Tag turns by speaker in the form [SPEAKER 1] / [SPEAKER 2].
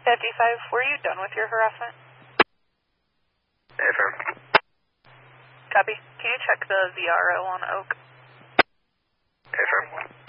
[SPEAKER 1] 55, were you done with your harassment?
[SPEAKER 2] Affirm.
[SPEAKER 1] Copy. Can you check the VRO on Oak?
[SPEAKER 2] Affirm.